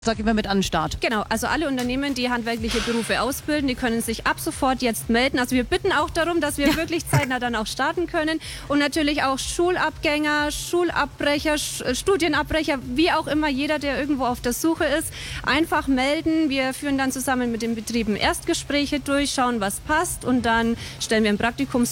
Da gehen wir mit an den Start. Genau, also alle Unternehmen, die handwerkliche Berufe ausbilden, die können sich ab sofort jetzt melden. Also wir bitten auch darum, dass wir wirklich zeitnah dann auch starten können. Und natürlich auch Schulabgänger, Schulabbrecher, Studienabbrecher, wie auch immer, jeder, der irgendwo auf der Suche ist, einfach melden. Wir führen dann zusammen mit den Betrieben Erstgespräche durch, schauen, was passt und dann stellen wir ein Praktikums